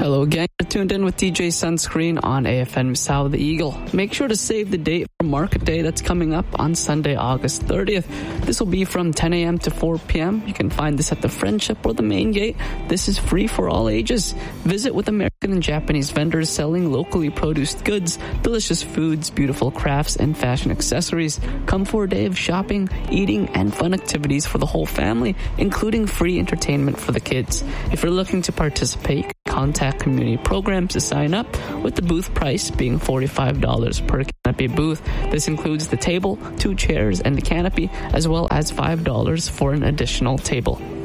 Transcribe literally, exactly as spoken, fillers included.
Hello gang, you're tuned in with D J Sunscreen on A F M Misao the Eagle. Make sure to save the date for Market Day that's coming up on Sunday, August thirtieth. This will be from ten a.m. to four p.m. You can find this at the Friendship or the main gate. This is free for all ages. Visit with American and Japanese vendors selling locally produced goods, delicious foods, beautiful crafts, and fashion accessories. Come for a day of shopping, eating, and fun activities for the whole family, including free entertainment for the kids. If you're looking to participate, contact community programs to sign up, with the booth price being forty-five dollars per canopy booth. This includes the table, two chairs, and the canopy, as well as five dollars for an additional table.